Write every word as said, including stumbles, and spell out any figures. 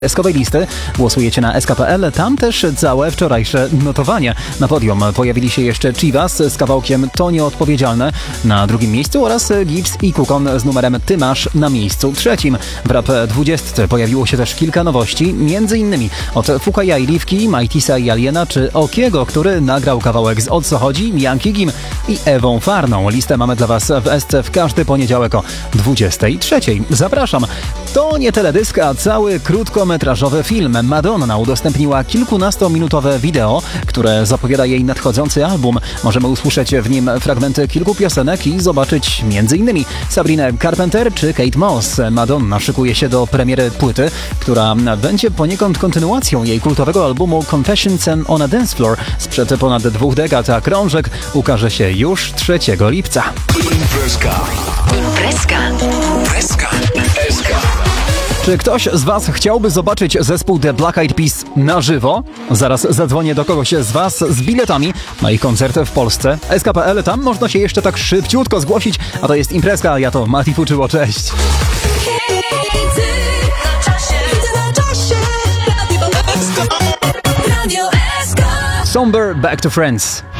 Eskowej listy głosujecie na S K kropka P L, tam też całe wczorajsze notowanie. Na podium pojawili się jeszcze Chivas z kawałkiem To Nieodpowiedzialne na drugim miejscu oraz Gibbs i Kukon z numerem Ty Masz na miejscu trzecim. W Rap dwudziestce pojawiło się też kilka nowości, między innymi od Fukaja i Liwki, Majtisa i Aliena czy Okiego, który nagrał kawałek z O Co Chodzi, Yankee Gim i Ewą Farną. Listę mamy dla Was w S C w każdy poniedziałek o dwudziestej trzeciej. Zapraszam. To nie teledysk, a cały krótkometrażowy film. Madonna udostępniła kilkunastominutowe wideo, które zapowiada jej nadchodzący album. Możemy usłyszeć w nim fragmenty kilku piosenek i zobaczyć między innymi Sabrinę Carpenter czy Kate Moss. Madonna szykuje się do premiery płyty, która będzie poniekąd kontynuacją jej kultowego albumu Confessions on a Dance Floor sprzed ponad dwóch dekad, a krążek ukaże się już trzeciego lipca. Imprezka. Imprezka. Imprezka. Imprezka. Czy ktoś z Was chciałby zobaczyć zespół The Black Eyed Peas na żywo? Zaraz zadzwonię do kogoś z Was z biletami na ich koncert w Polsce. S K kropka P L, tam można się jeszcze tak szybciutko zgłosić, a to jest Imprezka, ja to Mati Fuczyło, cześć! Somber Back to Friends.